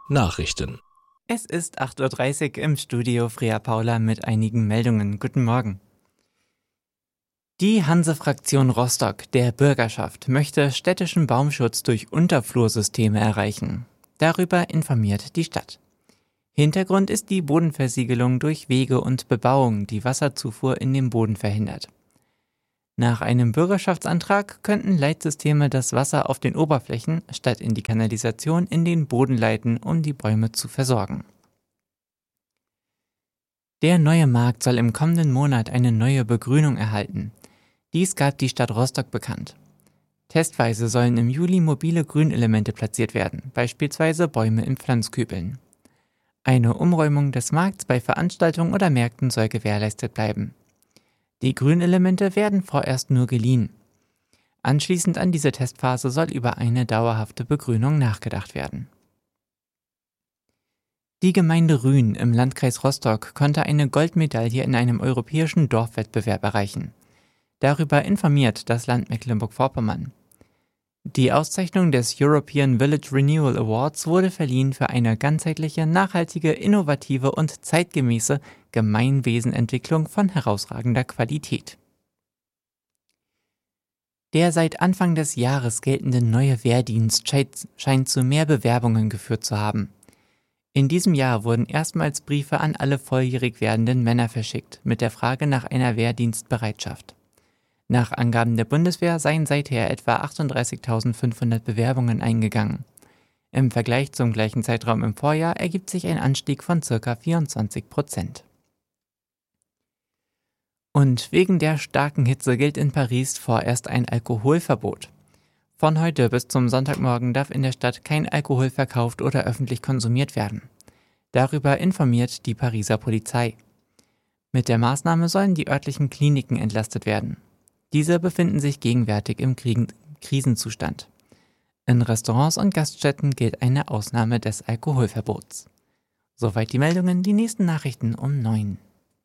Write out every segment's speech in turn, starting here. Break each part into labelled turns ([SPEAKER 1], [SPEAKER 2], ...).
[SPEAKER 1] Nachrichten.
[SPEAKER 2] Es ist 8:30 Uhr im Studio Freya Paula mit einigen Meldungen. Guten Morgen. Die Hanse-Fraktion Rostock der Bürgerschaft möchte städtischen Baumschutz durch Unterflursysteme erreichen. Darüber informiert die Stadt. Hintergrund ist die Bodenversiegelung durch Wege und Bebauung, die Wasserzufuhr in den Boden verhindert. Nach einem Bürgerschaftsantrag könnten Leitsysteme das Wasser auf den Oberflächen statt in die Kanalisation in den Boden leiten, um die Bäume zu versorgen. Der neue Markt soll im kommenden Monat eine neue Begrünung erhalten. Dies gab die Stadt Rostock bekannt. Testweise sollen im Juli mobile Grünelemente platziert werden, beispielsweise Bäume in Pflanzkübeln. Eine Umräumung des Markts bei Veranstaltungen oder Märkten soll gewährleistet bleiben. Die Grünelemente werden vorerst nur geliehen. Anschließend an diese Testphase soll über eine dauerhafte Begrünung nachgedacht werden. Die Gemeinde Rühen im Landkreis Rostock konnte eine Goldmedaille in einem europäischen Dorfwettbewerb erreichen. Darüber informiert das Land Mecklenburg-Vorpommern. Die Auszeichnung des European Village Renewal Awards wurde verliehen für eine ganzheitliche, nachhaltige, innovative und zeitgemäße Gemeinwesenentwicklung von herausragender Qualität. Der seit Anfang des Jahres geltende neue Wehrdienst scheint zu mehr Bewerbungen geführt zu haben. In diesem Jahr wurden erstmals Briefe an alle volljährig werdenden Männer verschickt, mit der Frage nach einer Wehrdienstbereitschaft. Nach Angaben der Bundeswehr seien seither etwa 38.500 Bewerbungen eingegangen. Im Vergleich zum gleichen Zeitraum im Vorjahr ergibt sich ein Anstieg von ca. 24%. Und wegen der starken Hitze gilt in Paris vorerst ein Alkoholverbot. Von heute bis zum Sonntagmorgen darf in der Stadt kein Alkohol verkauft oder öffentlich konsumiert werden. Darüber informiert die Pariser Polizei. Mit der Maßnahme sollen die örtlichen Kliniken entlastet werden. Diese befinden sich gegenwärtig im Krisenzustand. In Restaurants und Gaststätten gilt eine Ausnahme des Alkoholverbots. Soweit die Meldungen, die nächsten Nachrichten um 9.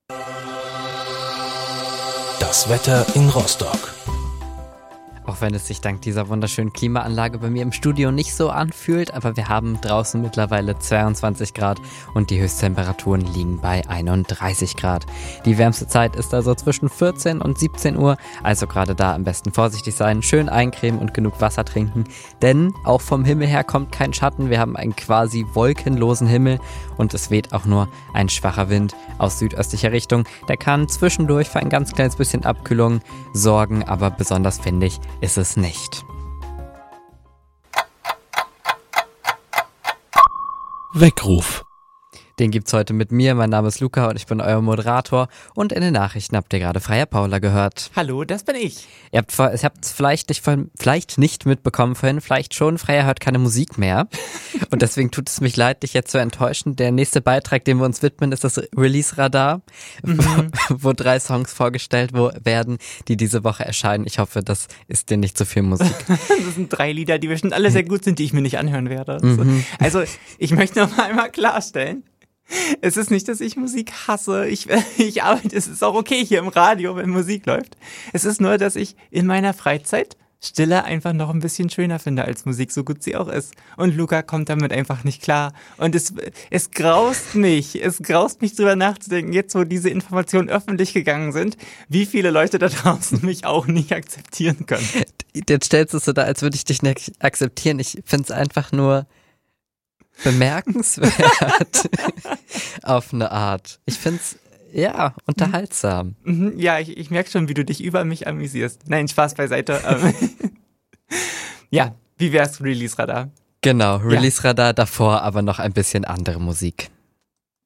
[SPEAKER 1] Das Wetter in Rostock.
[SPEAKER 3] Auch wenn es sich dank dieser wunderschönen Klimaanlage bei mir im Studio nicht so anfühlt, aber wir haben draußen mittlerweile 22 Grad und die Höchsttemperaturen liegen bei 31 Grad. Die wärmste Zeit ist also zwischen 14 und 17 Uhr, also gerade da am besten vorsichtig sein, schön eincremen und genug Wasser trinken, denn auch vom Himmel her kommt kein Schatten, wir haben einen quasi wolkenlosen Himmel und es weht auch nur ein schwacher Wind aus südöstlicher Richtung. Der kann zwischendurch für ein ganz kleines bisschen Abkühlung sorgen, aber besonders windig ist es nicht.
[SPEAKER 1] Weckruf.
[SPEAKER 3] Den gibt's heute mit mir. Mein Name ist Luca und ich bin euer Moderator. Und in den Nachrichten habt ihr gerade Freya Paula gehört.
[SPEAKER 2] Hallo, das bin ich.
[SPEAKER 3] Ihr habt es vielleicht nicht mitbekommen vorhin, vielleicht schon. Freya hört keine Musik mehr. Und deswegen tut es mich leid, dich jetzt zu enttäuschen. Der nächste Beitrag, dem wir uns widmen, ist das Release-Radar, wo 3 Songs vorgestellt werden, die diese Woche erscheinen. Ich hoffe, das ist dir nicht zu viel Musik.
[SPEAKER 2] Das sind 3 Lieder, die bestimmt alle sehr gut sind, die ich mir nicht anhören werde. Also, ich möchte noch einmal klarstellen, es ist nicht, dass ich Musik hasse. Ich arbeite, es ist auch okay hier im Radio, wenn Musik läuft. Es ist nur, dass ich in meiner Freizeit Stille einfach noch ein bisschen schöner finde als Musik, so gut sie auch ist. Und Luca kommt damit einfach nicht klar. Und es graust mich drüber nachzudenken, jetzt wo diese Informationen öffentlich gegangen sind, wie viele Leute da draußen mich auch nicht akzeptieren können.
[SPEAKER 3] Jetzt stellst du es so da, als würde ich dich nicht akzeptieren. Ich finde es einfach nur bemerkenswert auf eine Art. Ich finde es, ja, unterhaltsam.
[SPEAKER 2] Ja, ich merke schon, wie du dich über mich amüsierst. Nein, Spaß beiseite. Ja, wie wär's, Release-Radar?
[SPEAKER 3] Genau, Release-Radar davor, aber noch ein bisschen andere Musik.